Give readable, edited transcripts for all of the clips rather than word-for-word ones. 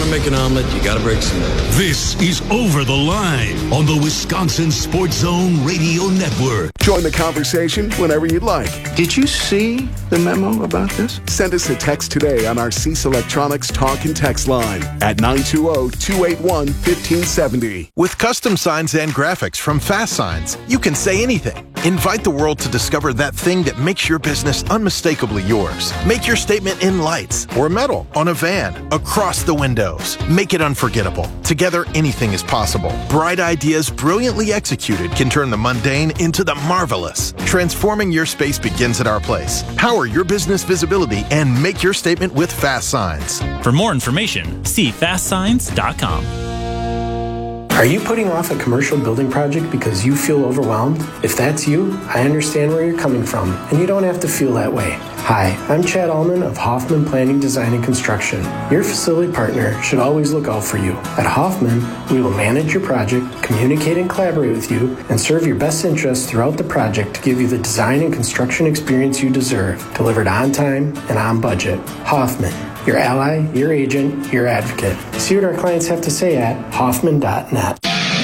want to make an omelet, you got to break some eggs. This is Over the Line on the Wisconsin Sports Zone Radio Network. Join the conversation whenever you'd like. Did you see the memo about this? Send us a text today on our Cease Electronics talk and text line at 920-281-1570. With custom signs and graphics from Fast Signs, you can say anything. Invite the world to discover that thing that makes your business unmistakably yours. Make your statement in lights or metal, on a van, across the windows. Make it unforgettable. Together, anything is possible. Bright ideas brilliantly executed can turn the mundane into the marvelous. Transforming your space begins at our place. Power your business visibility and make your statement with Fast Signs. For more information, see fastsigns.com. Are you putting off a commercial building project because you feel overwhelmed? If that's you, I understand where you're coming from, and you don't have to feel that way. Hi, I'm Chad Allman of Hoffman Planning, Design, and Construction. Your facility partner should always look out for you. At Hoffman, we will manage your project, communicate and collaborate with you, and serve your best interests throughout the project to give you the design and construction experience you deserve, delivered on time and on budget. Hoffman, your ally, your agent, your advocate. See what our clients have to say at Hoffman.net.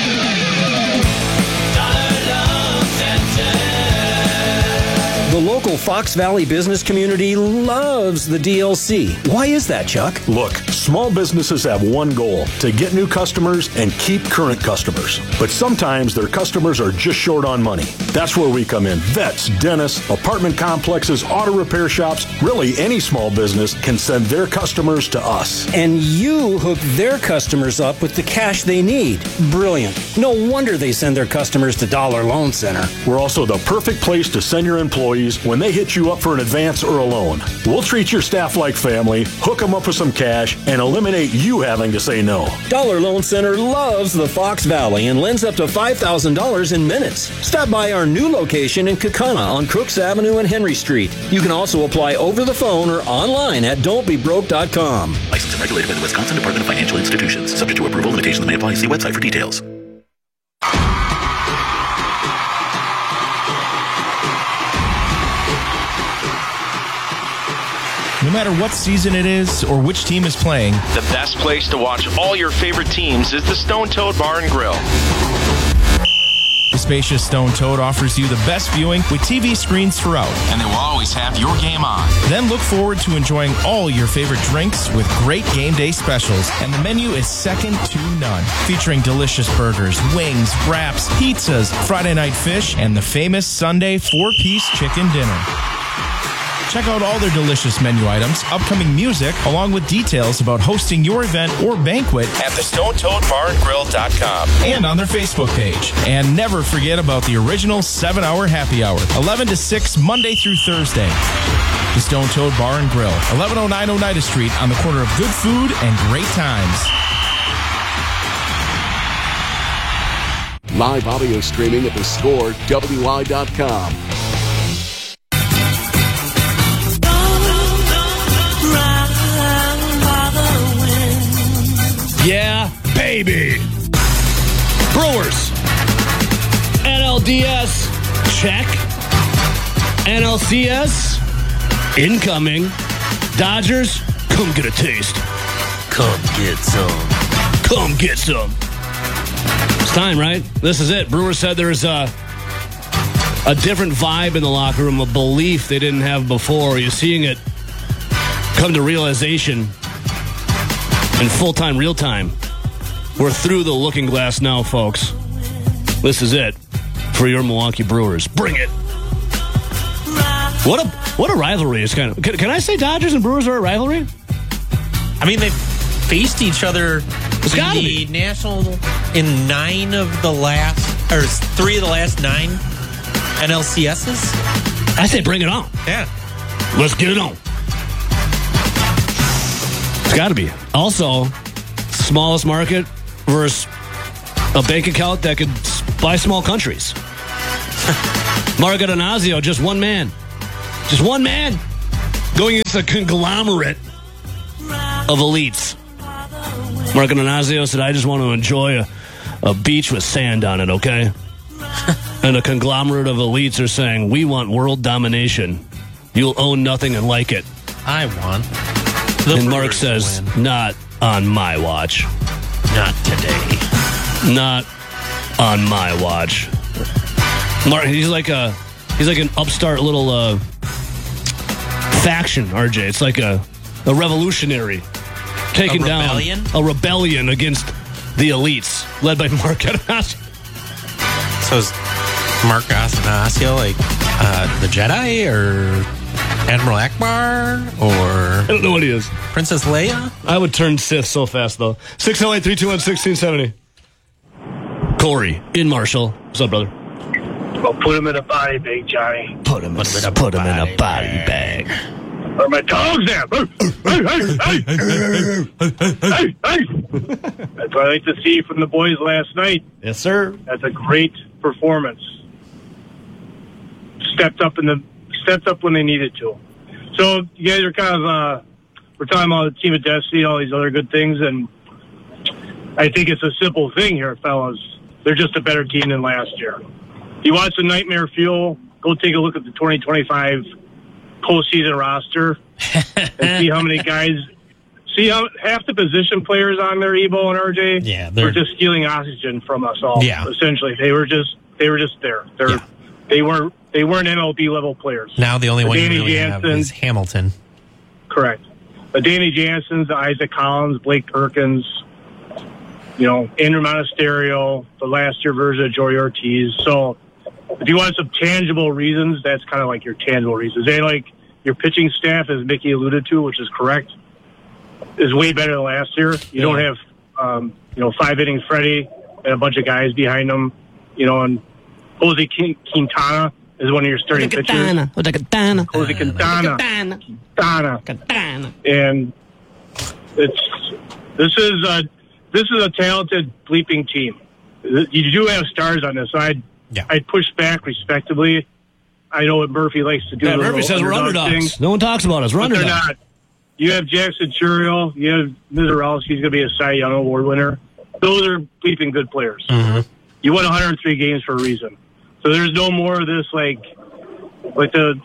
The local Fox Valley business community loves the DLC. Why is that, Chuck? Look, small businesses have one goal: to get new customers and keep current customers. But sometimes their customers are just short on money. That's where we come in. Vets, dentists, apartment complexes, auto repair shops, really any small business can send their customers to us. And you hook their customers up with the cash they need. Brilliant. No wonder they send their customers to Dollar Loan Center. We're also the perfect place to send your employees when they hit you up for an advance or a loan. We'll treat your staff like family, hook them up with some cash, and eliminate you having to say no. Dollar Loan Center loves the Fox Valley and lends up to $5,000 in minutes. Stop by our new location in Kaukauna on Crooks Avenue and Henry Street. You can also apply over the phone or online at don'tbebroke.com. Licensed and regulated by the Wisconsin Department of Financial Institutions. Subject to approval, limitations may apply. See website for details. No matter what season it is or which team is playing, the best place to watch all your favorite teams is the Stone Toad Bar and Grill. The spacious Stone Toad offers you the best viewing with TV screens throughout. And they will always have your game on. Then look forward to enjoying all your favorite drinks with great game day specials. And the menu is second to none. Featuring delicious burgers, wings, wraps, pizzas, Friday night fish, and the famous Sunday 4-piece chicken dinner. Check out all their delicious menu items, upcoming music, along with details about hosting your event or banquet at thestonetoadbarandgrill.com and on their Facebook page. And never forget about the original 7-hour happy hour, 11 to 6, Monday through Thursday. The Stone Toad Bar and Grill, 1109 Oneida Street, on the corner of good food and great times. Live audio streaming at thescore.wi.com. Yeah, baby. Brewers. NLDS, check. NLCS, incoming. Dodgers, come get a taste. Come get some. Come get some. It's time, right? This is it. Brewers said there's a different vibe in the locker room, a belief they didn't have before. You're seeing it come to realization in full-time, real-time. We're through the looking glass now, folks. This is it for your Milwaukee Brewers. Bring it. What a rivalry is kind of. Can I say Dodgers and Brewers are a rivalry? I mean, they've faced each other in the National in 3 of the last 9 NLCSs. I say bring it on. Yeah. Let's get it on. It's got to be. Also, smallest market versus a bank account that could buy small countries. Marco Donazio, just one man. Just one man going against a conglomerate of elites. Marco Donazio said, I just want to enjoy a beach with sand on it, okay? And a conglomerate of elites are saying, we want world domination. You'll own nothing and like it. I want. And Mark says, not on my watch. Not today. Not on my watch. Mark, he's like an upstart little faction, RJ. It's like a revolutionary taking down a rebellion against the elites, led by Mark Attanasio. So is Mark Attanasio like the Jedi or Admiral Akbar or I don't know what he is. Princess Leia? I would turn Sith so fast though. 608-321-1670. Corey in Marshall. What's up, brother? Well, put him in a body bag, Johnny. Put him in a body bag. Where are my dogs at? Hey. That's what I like to see from the boys last night. Yes, sir. That's a great performance. Stepped up when they needed to. So you guys are kind of we're talking about the team of destiny, all these other good things, and I think it's a simple thing here, fellas. They're just a better team than last year. You watch the Nightmare Fuel, go take a look at the 2025 postseason roster and see how many guys, see how half the position players on there, Ebo and RJ, were just stealing oxygen from us all. Yeah. Essentially, they were just there. They weren't MLB level players. Now the only one you really have is Hamilton. Correct. The Danny Jansen's, the Isaac Collins, Blake Perkins, Andrew Monasterio, the last year version of Joey Ortiz. So if you want some tangible reasons, that's kind of like your tangible reasons. They like your pitching staff, as Mickey alluded to, which is correct, is way better than last year. You don't have, 5-inning Freddie and a bunch of guys behind him, and Jose Quintana is one of your starting pitchers. Jose Quintana. And this is a talented bleeping team. You do have stars on this side. I'd push back respectably. I know what Murphy likes to do. Yeah, Murphy says we're underdogs. Things. No one talks about us. We're underdogs. They're not. You have Jackson Churiel. You have Mizarowski. He's going to be a Cy Young Award winner. Those are bleeping good players. Mm-hmm. You won 103 games for a reason. So there's no more of this like the,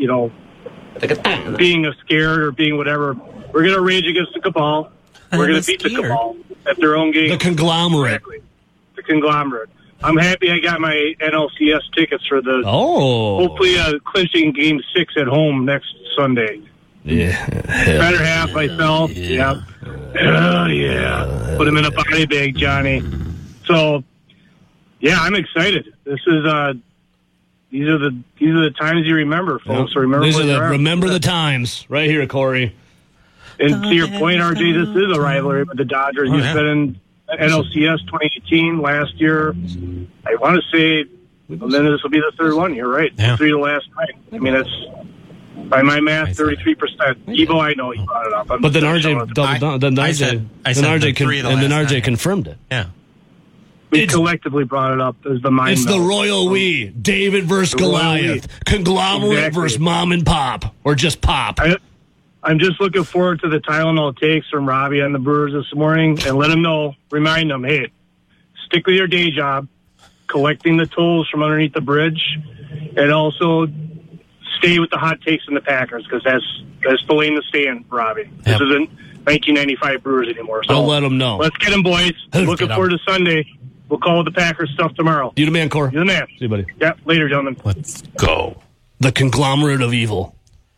being scared or being whatever. We're going to rage against the cabal. We're going to beat the cabal at their own game. The conglomerate. Exactly. The conglomerate. I'm happy I got my NLCS tickets for the hopefully clinching Game 6 at home next Sunday. Yeah. Better half myself. Yeah. Oh, yeah. Put him in a body bag, Johnny. So, yeah, I'm excited. This is these are the times you remember, folks. Yep. Remember the times right here, Corey. And to your point, RJ, this is a rivalry with the Dodgers. You've been in NLCS 2018 last year. I want to say, and then this will be the third one. You're right. Yeah. 3 to last night. I mean, it's by my math, 33%. Evo, I know he brought it up. But then RJ doubled down. Then RJ confirmed it. Yeah. We collectively brought it up as the mind. It's the royal we. David versus Goliath. Conglomerate versus mom and pop. Or just pop. I'm just looking forward to the Tylenol takes from Robbie on the Brewers this morning and let him know, remind them, hey, stick with your day job, collecting the tolls from underneath the bridge, and also stay with the hot takes in the Packers because that's the lane to stay in, Robbie. Yep. This isn't 1995 Brewers anymore. So I'll let them know. Let's get them, boys. Looking forward to Sunday. We'll call the Packers stuff tomorrow. You the man, Cor. You the man. See you, buddy. Yeah, later, gentlemen. Let's go. The conglomerate of evil.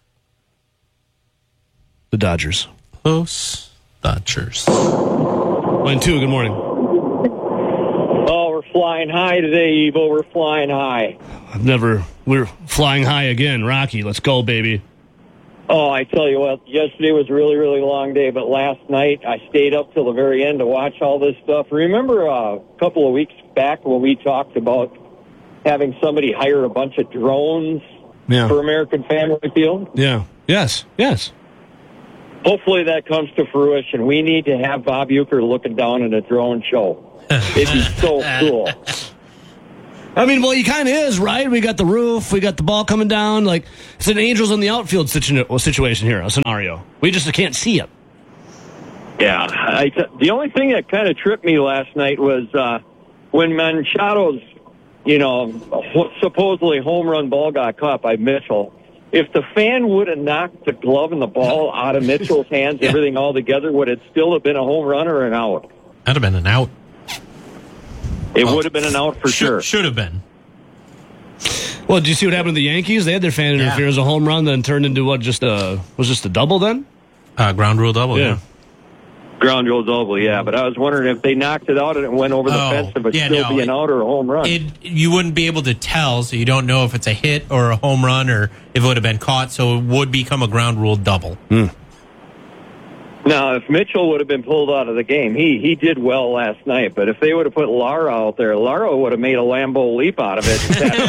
The Dodgers. Close Dodgers. Line 2, good morning. Oh, we're flying high today, Evo. We're flying high. We're flying high again. Rocky, let's go, baby. Oh, I tell you what, yesterday was a really, really long day, but last night I stayed up till the very end to watch all this stuff. Remember a couple of weeks back when we talked about having somebody hire a bunch of drones for American Family Field? Yeah. Yes. Hopefully that comes to fruition. We need to have Bob Uecker looking down at a drone show. It'd be so cool. I mean, well, he kind of is, right? We got the roof, we got the ball coming down. Like, it's an Angels in the outfield situation here, a scenario. We just can't see it. Yeah. The only thing that kind of tripped me last night was when Machado's, supposedly home run ball got caught by Mitchell. If the fan would have knocked the glove and the ball out of Mitchell's hands, everything all together, would it still have been a home run or an out? That'd have been an out. It would have been an out for sure. Should have been. Well, did you see what happened to the Yankees? They had their fan interference, a home run, then turned into what? Just a double then? Ground rule double. Yeah. Ground rule double, yeah. But I was wondering if they knocked it out and it went over the fence, if it'd still be an out or a home run. You wouldn't be able to tell, so you don't know if it's a hit or a home run or if it would have been caught, so it would become a ground rule double. Now, if Mitchell would have been pulled out of the game, he did well last night, but if they would have put Lara out there, Lara would have made a Lambeau leap out of it.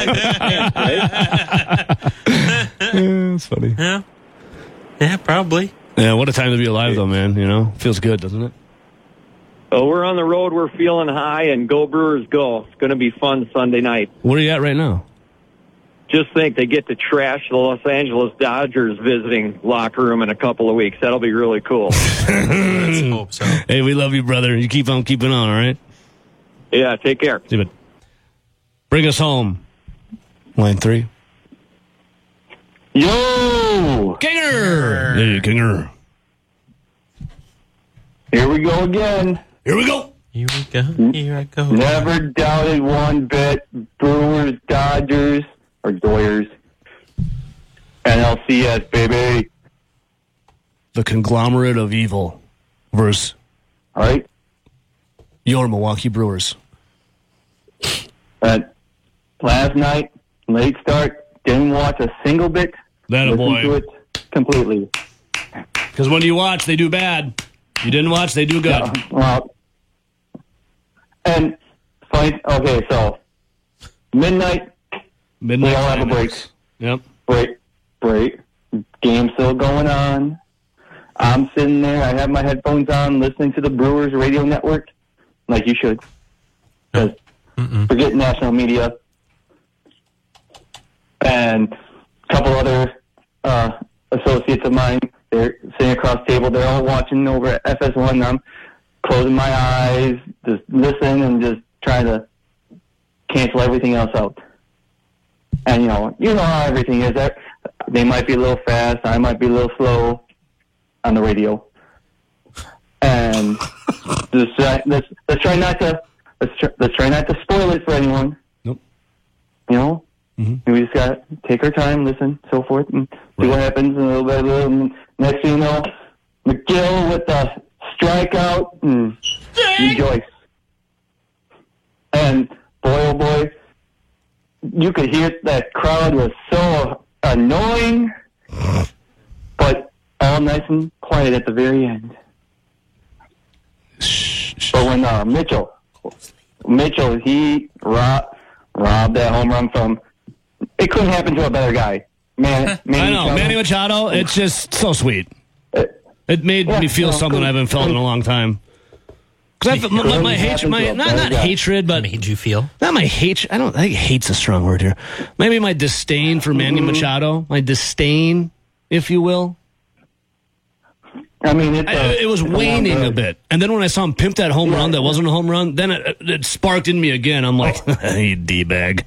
That's funny. Yeah, probably. Yeah, what a time to be alive, though, man. You know, feels good, doesn't it? Oh, we're on the road. We're feeling high, and go Brewers, go! It's going to be fun Sunday night. Where are you at right now? Just think they get to trash the Los Angeles Dodgers visiting locker room in a couple of weeks. That'll be really cool. Let's hope so. Hey, we love you, brother. You keep on keeping on, all right? Yeah, take care. See you. Bring us home. Line 3. Yo! Kinger! Hey, Kinger. Here we go again. Here we go. Here we go. Here I go. Never doubted one bit. Brewers, Dodgers, or Doyers. NLCS, baby. The conglomerate of evil versus your Milwaukee Brewers. Last night, late start, didn't watch a single bit. That a boy. Listen to it completely. Because when you watch, they do bad. You didn't watch, they do good. Yeah, well, and fine. Okay, so midnight. We all have a break. Yep. Break. Game still going on. I'm sitting there. I have my headphones on, listening to the Brewers radio network, like you should. Forget national media. And a couple other associates of mine, they're sitting across the table. They're all watching over at FS1. And I'm closing my eyes, just listen, and just trying to cancel everything else out. And you know how everything is. They might be a little fast. I might be a little slow on the radio. And let's try not to spoil it for anyone. Nope. You know. Mm-hmm. We just got to take our time, listen, so forth, and see what happens. And a little bit. And next thing you know, McGill with the strikeout and rejoice. And boy, oh boy, you could hear that crowd was so annoying, but all nice and quiet at the very end. But when Mitchell, he robbed that home run from. It couldn't happen to a better guy. Manny Machado, it's just so sweet. It made me feel something I haven't felt in a long time. Because my hatred, not hatred, but made you feel? Not my hatred. I think hate's a strong word here. Maybe my disdain for Manny Machado, my disdain, if you will. I mean, it was waning a bit. And then when I saw him pimp that home run that wasn't a home run, then it sparked in me again. I'm like, you D-bag.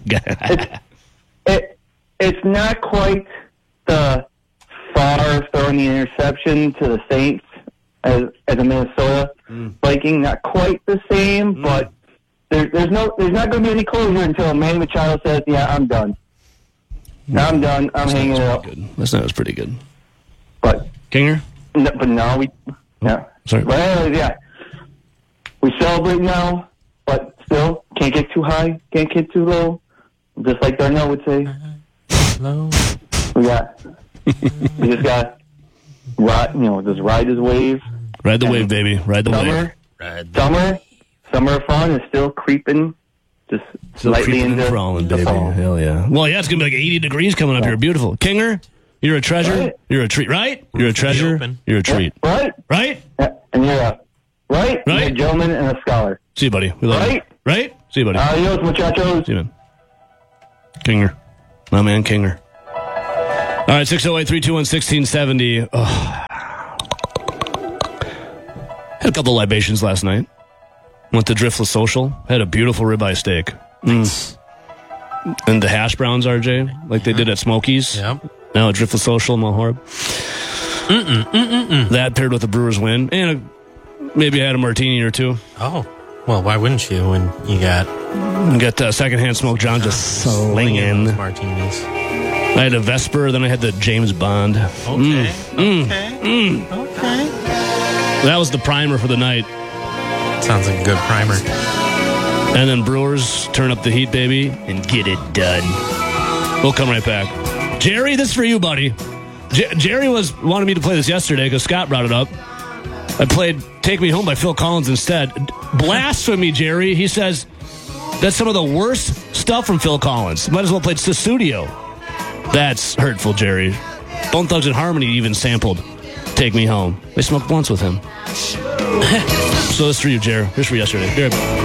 It's not quite the Favre throwing the interception to the Saints as a Minnesota Viking. Not quite the same, but there's not going to be any closure until Manny Machado says, "Yeah, I'm done. I'm done. I'm hanging it up." Last night was pretty good. But Kinger. But now sorry. Well, yeah, we celebrate now, but still can't get too high, can't get too low. Just like Darnell would say. Low. We just got just ride his wave. Ride the wave, baby. Ride the wave. Summer fun is still creeping. Just still slightly creeping into and crawling, baby. fall. Hell yeah. Well, yeah, it's gonna be like 80 degrees coming up here. Beautiful. Kinger, you're a treasure. Right. You're a treat, right? You're a treasure. You're a treat. Right. Yeah, and you're a right. You're a gentleman and a scholar. See you, buddy. We love you. Right? See you, buddy. Adios, muchachos. See you, man. Kinger. My man, Kinger. All right, 608-321-1670. Had a couple libations last night. Went to Driftless Social. Had a beautiful ribeye steak. And the hash browns, RJ, like they did at Smokies. Yep. Now a Driftless Social, Mahorb. That paired with the Brewers win. And maybe I had a martini or two. Oh. Well, why wouldn't you when you got secondhand smoke John just slinging those martinis? I had a Vesper, then I had the James Bond. Okay. That was the primer for the night. Sounds like a good primer. And then Brewers turn up the heat, baby, and get it done. We'll come right back. Jerry, this is for you, buddy. Jerry wanted me to play this yesterday because Scott brought it up. I played Take Me Home by Phil Collins instead. Blasphemy, Jerry. He says that's some of the worst stuff from Phil Collins. Might as well play Sussudio. That's hurtful, Jerry. Bone Thugs and Harmony even sampled Take Me Home. They smoked blunts with him. So this is for you, Jerry. Here's for yesterday. Be right back.